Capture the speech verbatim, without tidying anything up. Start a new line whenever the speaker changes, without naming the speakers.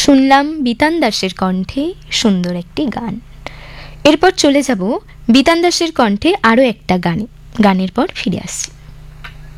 শুনলাম বিতান দাসের কণ্ঠে সুন্দর একটি গান। এরপর চলে যাব বিতান দাসের কণ্ঠে আরও একটা গানে। গানের পর ফিরে আসছি।